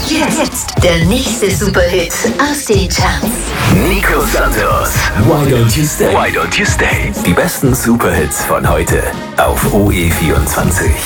Jetzt der nächste Superhit aus den Charts. Nico Santos, Why Don't You Stay? Why Don't You Stay? Die besten Superhits von heute auf OE24.